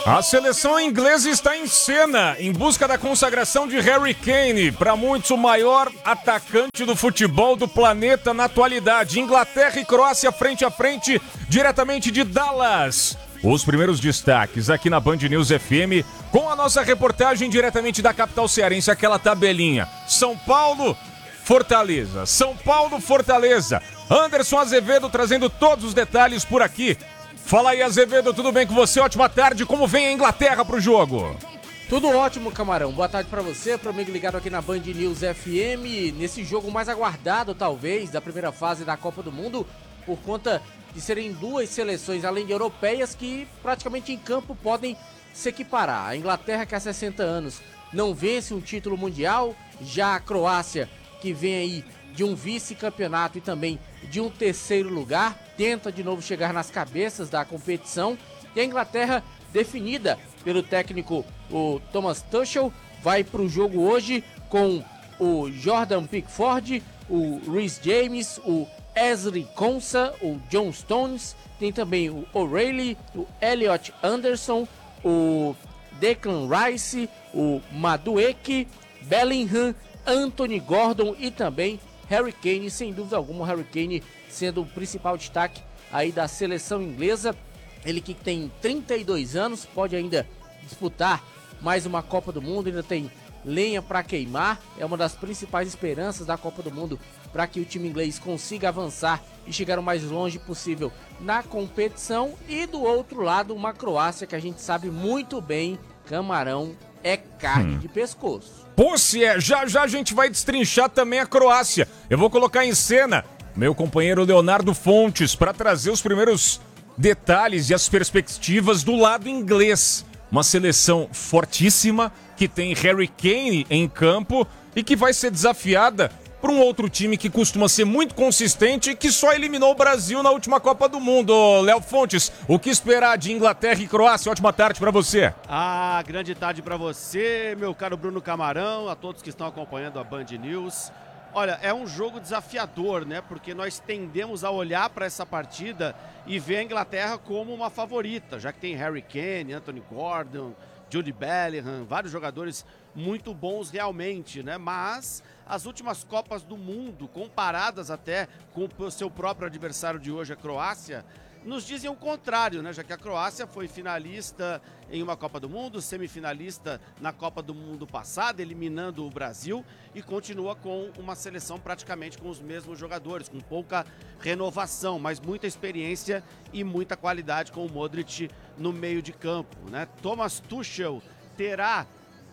A seleção inglesa está em cena, em busca da consagração de Harry Kane, para muitos o maior atacante do futebol do planeta na atualidade. Inglaterra e Croácia frente a frente, diretamente de Dallas. Os primeiros destaques aqui na Band News FM, com a nossa reportagem diretamente da capital cearense, aquela tabelinha. São Paulo, Fortaleza. São Paulo, Fortaleza. Anderson Azevedo trazendo todos os detalhes por aqui. Fala aí, Azevedo, tudo bem com você? Ótima tarde, como vem a Inglaterra pro jogo? Tudo ótimo, Camarão. Boa tarde pra você, pro amigo ligado aqui na Band News FM, nesse jogo mais aguardado, talvez, da primeira fase da Copa do Mundo, por conta de serem duas seleções, além de europeias, que praticamente em campo podem se equiparar. A Inglaterra, que há 60 anos não vence um título mundial, já a Croácia, que vem aí de um vice-campeonato e também de um terceiro lugar, tenta de novo chegar nas cabeças da competição. E a Inglaterra, definida pelo técnico o Thomas Tuchel, vai para o jogo hoje com o Jordan Pickford, o Reece James, o Ezri Konsa, o John Stones, tem também o O'Reilly, o Elliot Anderson, o Declan Rice, o Madueke, Bellingham, Anthony Gordon e também Harry Kane. Sem dúvida alguma, o Harry Kane sendo o principal destaque aí da seleção inglesa. Ele que tem 32 anos, pode ainda disputar mais uma Copa do Mundo, ainda tem lenha para queimar. É uma das principais esperanças da Copa do Mundo para que o time inglês consiga avançar e chegar o mais longe possível na competição. E do outro lado, uma Croácia que a gente sabe muito bem, Camarão, é carne de pescoço. Pô, se é, já a gente vai destrinchar também a Croácia. Eu vou colocar em cena meu companheiro Leonardo Fontes para trazer os primeiros detalhes e as perspectivas do lado inglês. Uma seleção fortíssima que tem Harry Kane em campo e que vai ser desafiada por um outro time que costuma ser muito consistente e que só eliminou o Brasil na última Copa do Mundo. Léo Fontes, o que esperar de Inglaterra e Croácia? Ótima tarde para você. Grande tarde para você, meu caro Bruno Camarão, a todos que estão acompanhando a Band News. Olha, é um jogo desafiador, né? Porque nós tendemos a olhar para essa partida e ver a Inglaterra como uma favorita, já que tem Harry Kane, Anthony Gordon, Jude Bellingham, vários jogadores muito bons realmente, né? Mas as últimas Copas do Mundo, comparadas até com o seu próprio adversário de hoje, a Croácia, nos dizem o contrário, né? Já que a Croácia foi finalista em uma Copa do Mundo, semifinalista na Copa do Mundo passada, eliminando o Brasil, e continua com uma seleção praticamente com os mesmos jogadores, com pouca renovação, mas muita experiência e muita qualidade com o Modric no meio de campo, né? Thomas Tuchel terá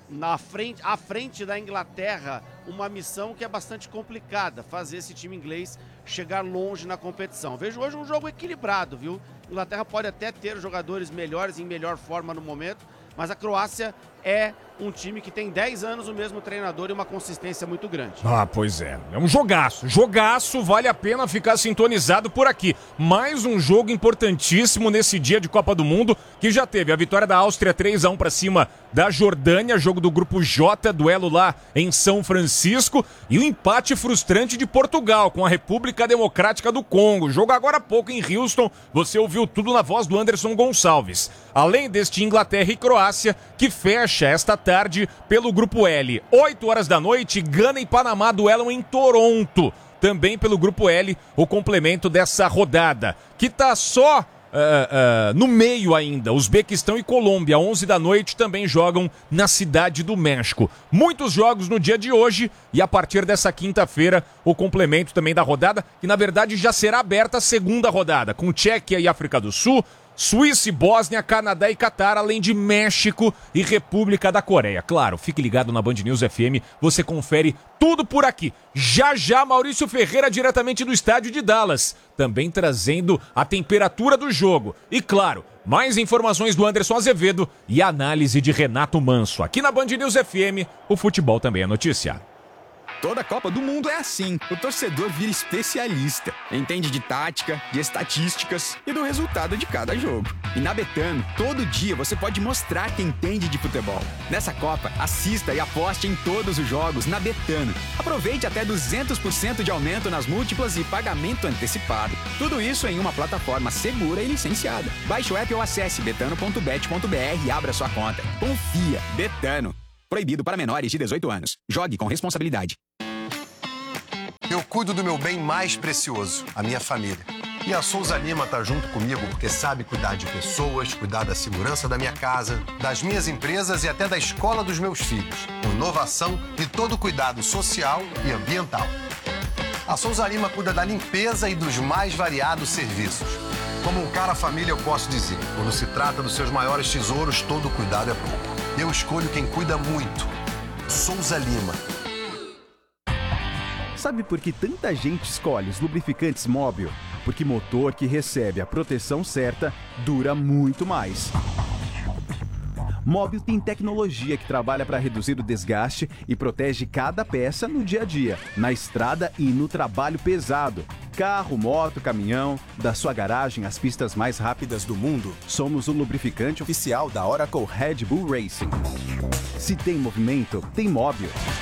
à frente da Inglaterra uma missão que é bastante complicada, fazer esse time inglês chegar longe na competição. Vejo hoje um jogo equilibrado, viu? A Inglaterra pode até ter jogadores melhores, em melhor forma no momento, mas a Croácia é um time que tem 10 anos o mesmo treinador e uma consistência muito grande. Pois é. É um jogaço. Jogaço, vale a pena ficar sintonizado por aqui. Mais um jogo importantíssimo nesse dia de Copa do Mundo, que já teve a vitória da Áustria 3-1 para cima da Jordânia, jogo do grupo J, duelo lá em São Francisco, e o empate frustrante de Portugal com a República Democrática do Congo. Jogo agora há pouco em Houston, você ouviu tudo na voz do Anderson Gonçalves. Além deste Inglaterra e Croácia, que fecha esta tarde pelo grupo L. 8 horas da noite, Gana e Panamá duelam em Toronto. Também pelo grupo L, o complemento dessa rodada, que tá só no meio ainda. Uzbequistão e Colômbia, 11 da noite, também jogam na Cidade do México. Muitos jogos no dia de hoje e a partir dessa quinta-feira, o complemento também da rodada, que na verdade já será aberta a segunda rodada, com Tchequia e África do Sul, Suíça e Bósnia, Canadá e Catar, além de México e República da Coreia. Claro, fique ligado na Band News FM, você confere tudo por aqui. Já, Maurício Ferreira, diretamente do estádio de Dallas, também trazendo a temperatura do jogo. E claro, mais informações do Anderson Azevedo e a análise de Renato Manso. Aqui na Band News FM, o futebol também é notícia. Toda Copa do Mundo é assim. O torcedor vira especialista. Entende de tática, de estatísticas e do resultado de cada jogo. E na Betano, todo dia você pode mostrar que entende de futebol. Nessa Copa, assista e aposte em todos os jogos na Betano. Aproveite até 200% de aumento nas múltiplas e pagamento antecipado. Tudo isso em uma plataforma segura e licenciada. Baixe o app ou acesse betano.bet.br e abra sua conta. Confia. Betano. Proibido para menores de 18 anos. Jogue com responsabilidade. Eu cuido do meu bem mais precioso, a minha família. E a Souza Lima tá junto comigo porque sabe cuidar de pessoas, cuidar da segurança da minha casa, das minhas empresas e até da escola dos meus filhos. Com inovação e todo cuidado social e ambiental. A Souza Lima cuida da limpeza e dos mais variados serviços. Como um cara família, eu posso dizer, quando se trata dos seus maiores tesouros, todo cuidado é pouco. Eu escolho quem cuida muito. Souza Lima. Sabe por que tanta gente escolhe os lubrificantes Móbil? Porque motor que recebe a proteção certa dura muito mais. Móbil tem tecnologia que trabalha para reduzir o desgaste e protege cada peça no dia a dia, na estrada e no trabalho pesado. Carro, moto, caminhão, da sua garagem às pistas mais rápidas do mundo, somos o lubrificante oficial da Oracle Red Bull Racing. Se tem movimento, tem Móbil.